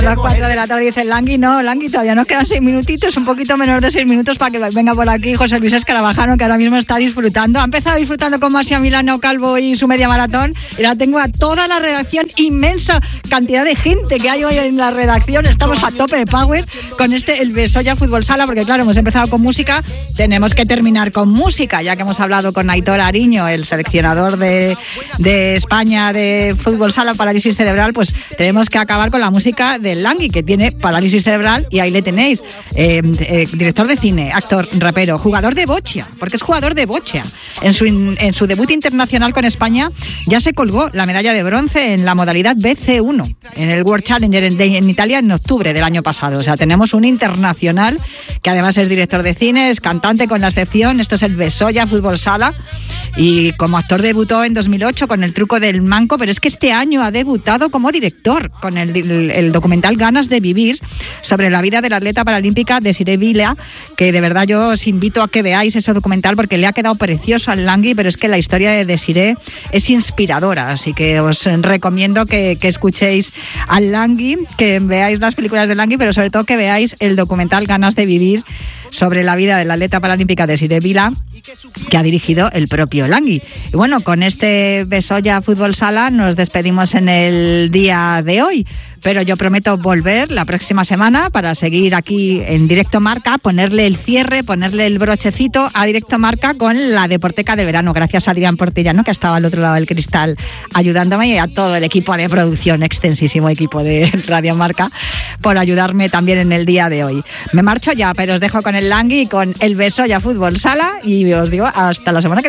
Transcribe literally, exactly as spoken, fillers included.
Las cuatro de la tarde dice Langui, no, Langui, todavía nos quedan seis minutitos, un poquito menos de seis minutos para que venga por aquí José Luis Escarabajano, que ahora mismo está disfrutando. Ha empezado disfrutando con Masia Milano Calvo y su media maratón, y ahora tengo a toda la redacción, inmensa cantidad de gente que hay hoy en la redacción. Estamos a tope de power con este El Besoya Fútbol Sala, porque claro, hemos empezado con música, tenemos que terminar con música, ya que hemos hablado con Aitor Ariño, el seleccionador de, de España de Fútbol Sala, parálisis cerebral, pues tenemos que acabar con la música de Langui, que tiene parálisis cerebral, y ahí le tenéis. Eh, eh, director de cine, actor, rapero, jugador de bocha, porque es jugador de bocha. En su, in, en su debut internacional con España ya se colgó la medalla de bronce en la modalidad B C uno, en el World Challenger en, en Italia en octubre del año pasado. O sea, tenemos un internacional que además es director de cine, es cantante con la excepción. Esto es El Besoya Fútbol Sala, y como actor debutó en dos mil ocho con El Truco del Manco, pero es que este año ha debutado como director con el, el, el documental Ganas de Vivir, sobre la vida de la atleta paralímpica Desiree Vila, que de verdad yo os invito a que veáis ese documental porque le ha quedado precioso al Langui, pero es que la historia de Desiree es inspiradora, así que os recomiendo que, que escuchéis al Langui, que veáis las películas de Langui, pero sobre todo que veáis el documental Ganas de Vivir, sobre la vida de la atleta paralímpica Desiree Vila, que ha dirigido el propio Langui. Y bueno, con este Besoya Fútbol Sala nos despedimos en el día de hoy, pero yo prometo volver la próxima semana para seguir aquí en Directo Marca, ponerle el cierre, ponerle el brochecito a Directo Marca con la Deporteca de verano. Gracias a Adrián Portillano, que estaba al otro lado del cristal ayudándome, y a todo el equipo de producción, extensísimo equipo de Radio Marca, por ayudarme también en el día de hoy. Me marcho ya, pero os dejo con el Langui y con El Besoya Fútbol Sala, y os digo hasta la semana que viene.